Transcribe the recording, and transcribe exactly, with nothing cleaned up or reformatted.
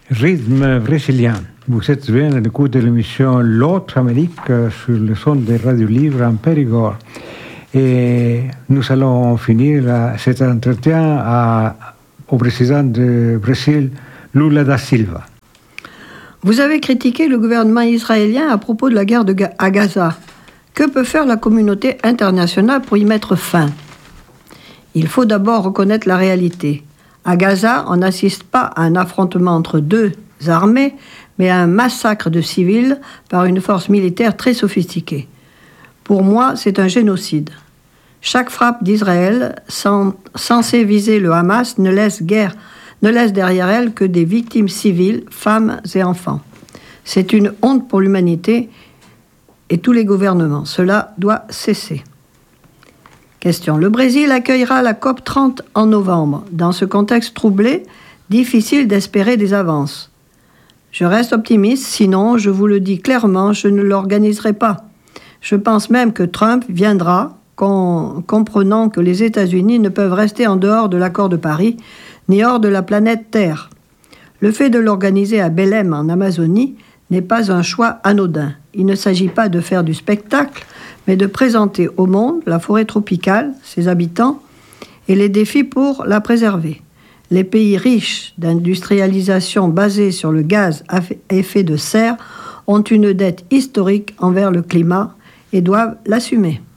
Rythme brésilien. Vous êtes bien à l'écoute de l'émission L'autre Amérique sur le son des radios libres en Périgord. Et nous allons finir cet entretien à, au président du Brésil, Lula da Silva. Vous avez critiqué le gouvernement israélien à propos de la guerre de Ga- à Gaza. Que peut faire la communauté internationale pour y mettre fin ? Il faut d'abord reconnaître la réalité. À Gaza, on n'assiste pas à un affrontement entre deux armées, mais à un massacre de civils par une force militaire très sophistiquée. Pour moi, c'est un génocide. Chaque frappe d'Israël, sans, censée viser le Hamas, ne laisse guère, ne laisse derrière elle que des victimes civiles, femmes et enfants. C'est une honte pour l'humanité et tous les gouvernements. Cela doit cesser. Question. Le Brésil accueillera la COP trente en novembre. Dans ce contexte troublé, difficile d'espérer des avances. Je reste optimiste, sinon, je vous le dis clairement, je ne l'organiserai pas. Je pense même que Trump viendra, con, comprenant que les États-Unis ne peuvent rester en dehors de l'accord de Paris, ni hors de la planète Terre. Le fait de l'organiser à Belém, en Amazonie, n'est pas un choix anodin. Il ne s'agit pas de faire du spectacle, mais de présenter au monde la forêt tropicale, ses habitants, et les défis pour la préserver. Les pays riches d'industrialisation basée sur le gaz à effet de serre ont une dette historique envers le climat et doivent l'assumer.